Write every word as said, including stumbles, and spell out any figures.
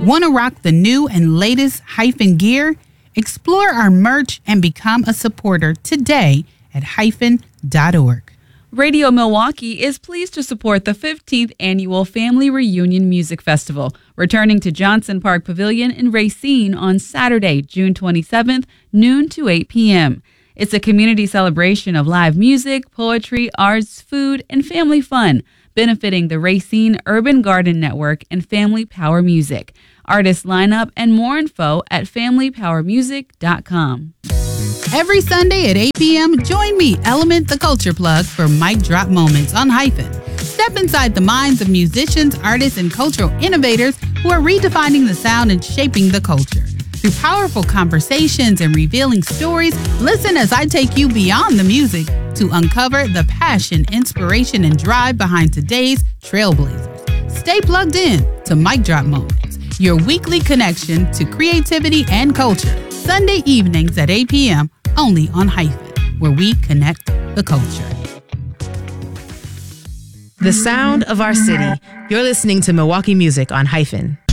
Want to rock the new and latest Hyphen gear? Explore our merch and become a supporter today at hyphen dot org. Radio Milwaukee is pleased to support the fifteenth Annual Family Reunion Music Festival, returning to Johnson Park Pavilion in Racine on Saturday, June twenty-seventh, noon to eight p.m. It's a community celebration of live music, poetry, arts, food, and family fun, benefiting the Racine Urban Garden Network and Family Power Music. Artist lineup and more info at family power music dot com. Every Sunday at eight p.m., join me, Element the Culture Plug, for Mic Drop Moments on Hyphen. Step inside the minds of musicians, artists, and cultural innovators who are redefining the sound and shaping the culture. Through powerful conversations and revealing stories, listen as I take you beyond the music to uncover the passion, inspiration, and drive behind today's trailblazers. Stay plugged in to Mic Drop Moments, your weekly connection to creativity and culture. Sunday evenings at eight p.m. only on Hyphen, where we connect the culture. The sound of our city. You're listening to Milwaukee Music on Hyphen.